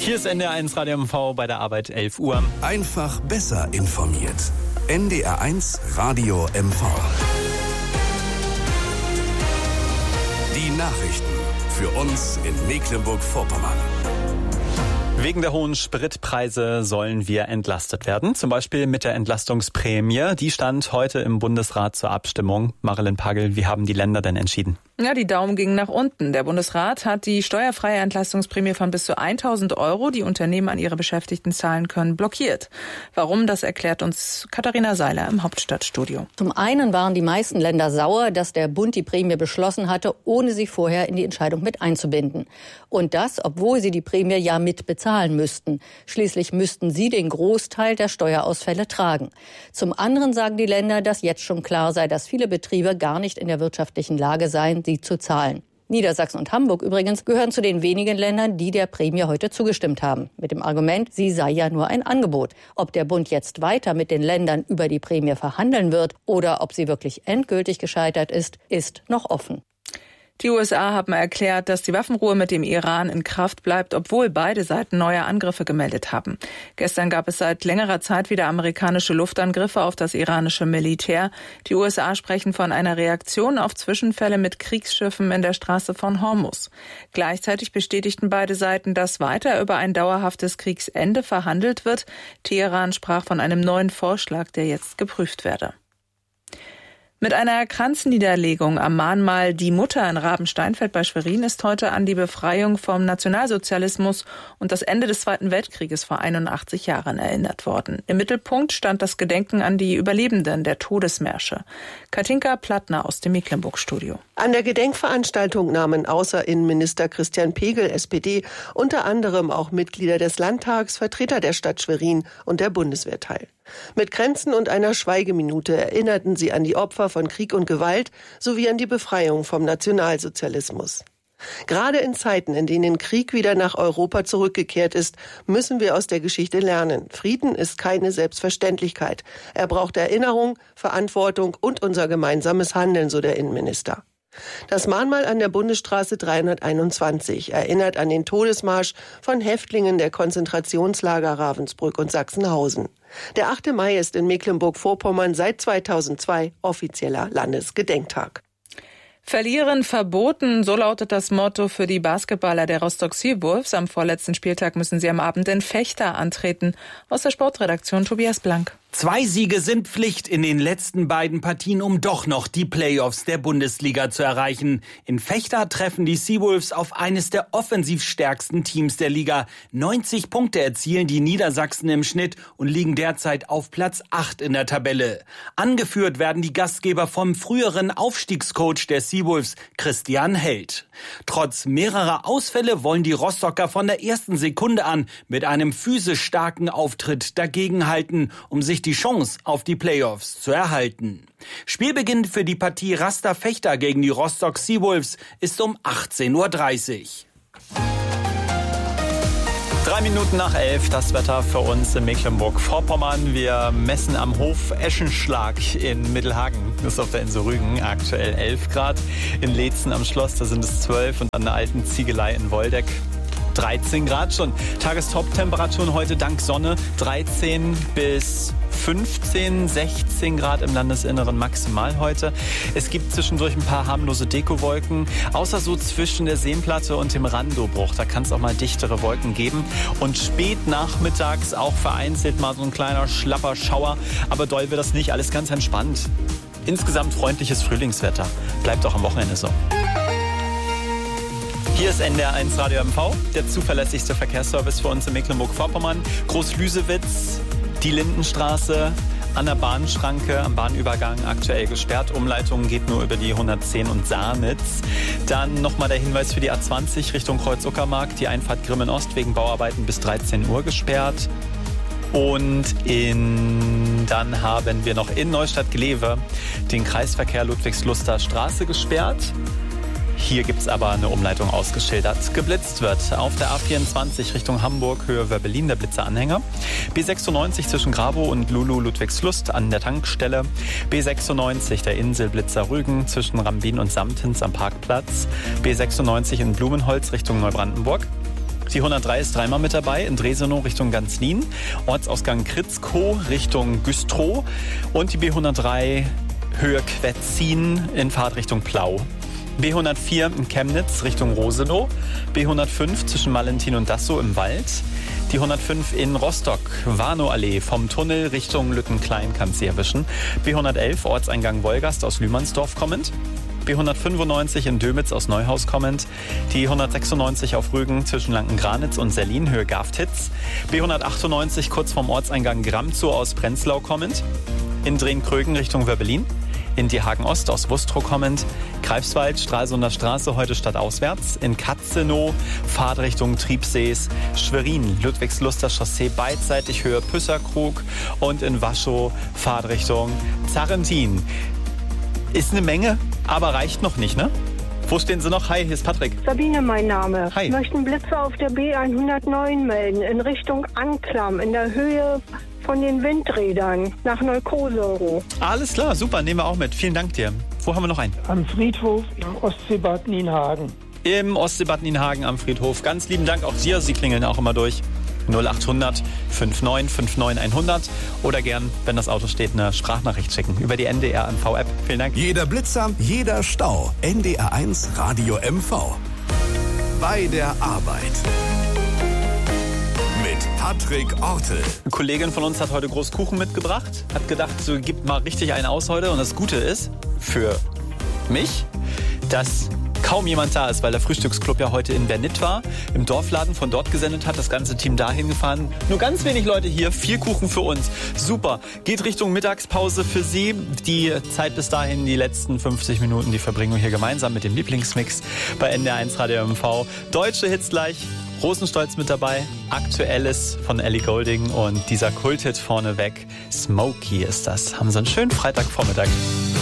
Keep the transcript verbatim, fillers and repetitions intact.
Hier ist N D R eins Radio M V bei der Arbeit elf Uhr. Einfach besser informiert. N D R eins Radio M V. Die Nachrichten für uns in Mecklenburg-Vorpommern. Wegen der hohen Spritpreise sollen wir entlastet werden, zum Beispiel mit der Entlastungsprämie. Die stand heute im Bundesrat zur Abstimmung. Marilyn Pagel, wie haben die Länder denn entschieden? Ja, die Daumen gingen nach unten. Der Bundesrat hat die steuerfreie Entlastungsprämie von bis zu tausend Euro, die Unternehmen an ihre Beschäftigten zahlen können, blockiert. Warum, das erklärt uns Katharina Seiler im Hauptstadtstudio. Zum einen waren die meisten Länder sauer, dass der Bund die Prämie beschlossen hatte, ohne sie vorher in die Entscheidung mit einzubinden. Und das, obwohl sie die Prämie ja mit bezahlen müssten. Schließlich müssten sie den Großteil der Steuerausfälle tragen. Zum anderen sagen die Länder, dass jetzt schon klar sei, dass viele Betriebe gar nicht in der wirtschaftlichen Lage seien, sie zu zahlen. Niedersachsen und Hamburg übrigens gehören zu den wenigen Ländern, die der Prämie heute zugestimmt haben. Mit dem Argument, sie sei ja nur ein Angebot. Ob der Bund jetzt weiter mit den Ländern über die Prämie verhandeln wird oder ob sie wirklich endgültig gescheitert ist, ist noch offen. Die U S A haben erklärt, dass die Waffenruhe mit dem Iran in Kraft bleibt, obwohl beide Seiten neue Angriffe gemeldet haben. Gestern gab es seit längerer Zeit wieder amerikanische Luftangriffe auf das iranische Militär. Die U S A sprechen von einer Reaktion auf Zwischenfälle mit Kriegsschiffen in der Straße von Hormuz. Gleichzeitig bestätigten beide Seiten, dass weiter über ein dauerhaftes Kriegsende verhandelt wird. Teheran sprach von einem neuen Vorschlag, der jetzt geprüft werde. Mit einer Kranzniederlegung am Mahnmal Die Mutter in Rabensteinfeld bei Schwerin ist heute an die Befreiung vom Nationalsozialismus und das Ende des Zweiten Weltkrieges vor einundachtzig Jahren erinnert worden. Im Mittelpunkt stand das Gedenken an die Überlebenden der Todesmärsche. Katinka Plattner aus dem Mecklenburg-Studio. An der Gedenkveranstaltung nahmen außer Innenminister Christian Pegel, S P D, unter anderem auch Mitglieder des Landtags, Vertreter der Stadt Schwerin und der Bundeswehr teil. Mit Kränzen und einer Schweigeminute erinnerten sie an die Opfer von Krieg und Gewalt sowie an die Befreiung vom Nationalsozialismus. Gerade in Zeiten, in denen Krieg wieder nach Europa zurückgekehrt ist, müssen wir aus der Geschichte lernen. Frieden ist keine Selbstverständlichkeit. Er braucht Erinnerung, Verantwortung und unser gemeinsames Handeln, so der Innenminister. Das Mahnmal an der Bundesstraße dreihunderteinundzwanzig erinnert an den Todesmarsch von Häftlingen der Konzentrationslager Ravensbrück und Sachsenhausen. Der achte Mai ist in Mecklenburg-Vorpommern seit zweitausendzwei offizieller Landesgedenktag. Verlieren verboten, so lautet das Motto für die Basketballer der Rostock Seawolves. Am vorletzten Spieltag müssen sie am Abend in Vechta antreten. Aus der Sportredaktion Tobias Blank. Zwei Siege sind Pflicht in den letzten beiden Partien, um doch noch die Playoffs der Bundesliga zu erreichen. In Vechta treffen die Seawolves auf eines der offensiv stärksten Teams der Liga. neunzig Punkte erzielen die Niedersachsen im Schnitt und liegen derzeit auf Platz acht in der Tabelle. Angeführt werden die Gastgeber vom früheren Aufstiegscoach der Seawolves, Christian Held. Trotz mehrerer Ausfälle wollen die Rostocker von der ersten Sekunde an mit einem physisch starken Auftritt dagegenhalten, um sich die Chance auf die Playoffs zu erhalten. Spielbeginn für die Partie Rasta Vechta gegen die Rostock Seawolves ist um achtzehn Uhr dreißig. Drei Minuten nach elf, das Wetter für uns in Mecklenburg-Vorpommern. Wir messen am Hof Eschenschlag in Mittelhagen. Das ist auf der Insel Rügen, aktuell elf Grad. In Leetzen am Schloss, da sind es zwölf und an der alten Ziegelei in Woldeck dreizehn Grad schon. Tagestop-Temperaturen heute dank Sonne dreizehn bis fünfzehn, sechzehn Grad im Landesinneren maximal heute. Es gibt zwischendurch ein paar harmlose Dekowolken, außer so zwischen der Seenplatte und dem Randobruch. Da kann es auch mal dichtere Wolken geben. Und spät nachmittags auch vereinzelt mal so ein kleiner schlapper Schauer. Aber doll wird das nicht, alles ganz entspannt. Insgesamt freundliches Frühlingswetter. Bleibt auch am Wochenende so. Hier ist N D R eins Radio M V, der zuverlässigste Verkehrsservice für uns in Mecklenburg-Vorpommern. Groß-Lüsewitz, die Lindenstraße, an der Bahnschranke, am Bahnübergang aktuell gesperrt. Umleitung geht nur über die hundertzehn und Saarnitz. Dann nochmal der Hinweis für die A zwanzig Richtung Kreuz-Uckermark, die Einfahrt Grimmen-Ost wegen Bauarbeiten bis dreizehn Uhr gesperrt. Und in, dann haben wir noch in Neustadt-Glewe den Kreisverkehr Ludwigsluster Straße gesperrt. Hier gibt es aber eine Umleitung ausgeschildert. Geblitzt wird auf der A vierundzwanzig Richtung Hamburg, Höhe Wörbelin, der Blitzeranhänger. B sechsundneunzig zwischen Grabow und Lulu Ludwigslust an der Tankstelle. B sechsundneunzig der Inselblitzer Rügen zwischen Rambin und Samtens am Parkplatz. B sechsundneunzig in Blumenholz Richtung Neubrandenburg. Die hundertdrei ist dreimal mit dabei in Dresenow Richtung Ganzlin, Ortsausgang Kritzkow Richtung Güstrow und die B hundertdrei Höhe Quetzin in Fahrtrichtung Plau. B hundertvier in Chemnitz Richtung Rosenow, B hundertfünf zwischen Malentin und Dassow im Wald, die hundertfünf in Rostock, Warnow-Allee vom Tunnel Richtung Lückenklein kann sie erwischen, B hundertelf Ortseingang Wolgast aus Lühmannsdorf kommend, B hundertfünfundneunzig in Dömitz aus Neuhaus kommend, die hundertsechsundneunzig auf Rügen zwischen Lanken-Granitz und Sellin Höhe Gaftitz, B hundertachtundneunzig kurz vorm Ortseingang Gramzow aus Prenzlau kommend, in Drehn-Krögen Richtung Wöbbelin, in Diehagen-Ost aus Wustrow kommend, Greifswald, Stralsunder Straße, heute stadtauswärts, in Katzenow, Fahrtrichtung Triebsees, Schwerin, Ludwigsluster Chaussee beidseitig Höhe Püsserkrug und in Waschow, Fahrtrichtung Zarrentin. Ist eine Menge, aber reicht noch nicht, ne? Wo stehen Sie noch? Hi, hier ist Patrick. Sabine, mein Name. Hi. Ich möchte einen Blitzer auf der B hundertneun melden, in Richtung Anklam, in der Höhe von den Windrädern nach Neukosero. Alles klar, super, nehmen wir auch mit. Vielen Dank dir. Wo haben wir noch einen? Am Friedhof im Ostseebad Nienhagen. Im Ostseebad Nienhagen am Friedhof. Ganz lieben Dank auch dir. Sie klingeln auch immer durch. null achthundert neunundfünfzig neunundfünfzig hundert oder gern, wenn das Auto steht, eine Sprachnachricht schicken über die N D R M V-App. Vielen Dank. Jeder Blitzer, jeder Stau. N D R eins Radio M V. Bei der Arbeit. Mit Patrick Ortel. Eine Kollegin von uns hat heute groß Kuchen mitgebracht. Hat gedacht, so gibt mal richtig einen aus heute. Und das Gute ist, für mich, dass kaum jemand da ist, weil der Frühstücksclub ja heute in Bernit war, im Dorfladen von dort gesendet hat, das ganze Team dahin gefahren. Nur ganz wenig Leute hier, viel Kuchen für uns. Super. Geht Richtung Mittagspause für Sie. Die Zeit bis dahin, die letzten fünfzig Minuten, die verbringen wir hier gemeinsam mit dem Lieblingsmix bei N D R eins Radio M V. Deutsche Hits gleich, Rosenstolz mit dabei, Aktuelles von Ellie Goulding und dieser Kulthit vorneweg, Smokey ist das. Haben Sie einen schönen Freitagvormittag.